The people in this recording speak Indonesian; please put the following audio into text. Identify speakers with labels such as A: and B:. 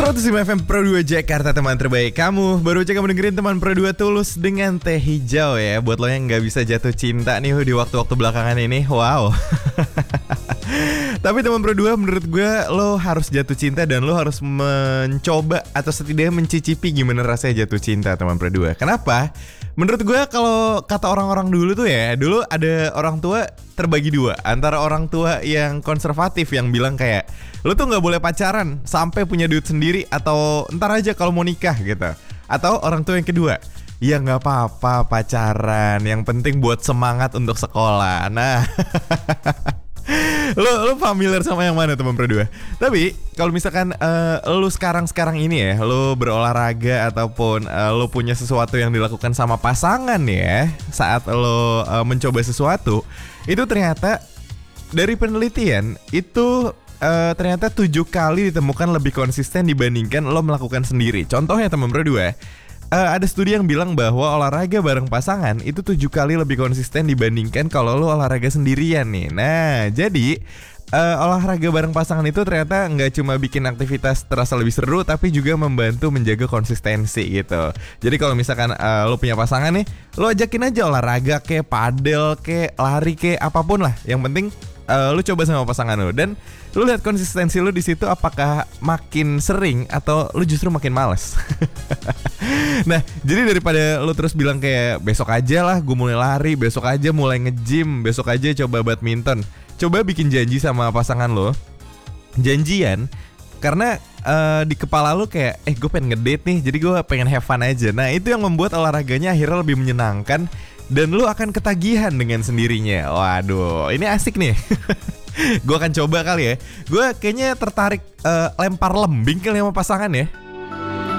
A: 105 FM Pro 2 Jakarta, teman terbaik kamu. Baru aja kamu dengerin teman Pro 2 Tulus dengan Teh Hijau ya. Buat lo yang gak bisa jatuh cinta nih di waktu-waktu belakangan ini. Wow. Tapi teman Pro 2, menurut gue lo harus jatuh cinta dan lo harus mencoba atau setidaknya mencicipi gimana rasanya jatuh cinta, teman Pro 2. Kenapa? Menurut gue kalau kata orang-orang dulu tuh ya, dulu ada orang tua terbagi dua. Antara orang tua yang konservatif yang bilang kayak lo tuh gak boleh pacaran sampai punya duit sendiri atau ntar aja kalau mau nikah gitu. Atau orang tua yang kedua, ya gak apa-apa pacaran, yang penting buat semangat untuk sekolah. Nah Lo familiar sama yang mana, teman Pro 2? Tapi kalau misalkan lo sekarang ini ya, lo berolahraga ataupun lo punya sesuatu yang dilakukan sama pasangan ya, saat lo mencoba sesuatu, itu ternyata dari penelitian itu ternyata 7 kali ditemukan lebih konsisten dibandingkan lo melakukan sendiri. Contohnya, teman Pro 2, ada studi yang bilang bahwa olahraga bareng pasangan itu 7 kali lebih konsisten dibandingkan kalau lo olahraga sendirian nih. Nah, jadi olahraga bareng pasangan itu ternyata nggak cuma bikin aktivitas terasa lebih seru, tapi juga membantu menjaga konsistensi gitu. Jadi kalau misalkan lo punya pasangan nih, lo ajakin aja olahraga kayak padel, kayak lari, kayak apapun lah. Yang penting lu coba sama pasangan lu dan lu lihat konsistensi lu di situ, apakah makin sering atau lu justru makin males. Nah, jadi daripada lu terus bilang kayak besok aja lah gue mulai lari, besok aja mulai nge-gym, besok aja coba badminton, coba bikin janji sama pasangan lo. Janjian karena di kepala lu kayak gue pengen ngedate nih, jadi gue pengen have fun aja. Nah, itu yang membuat olahraganya akhirnya lebih menyenangkan dan lu akan ketagihan dengan sendirinya. Waduh, ini asik nih. Gue akan coba kali ya. Gue kayaknya tertarik lempar lembing kali sama pasangan ya.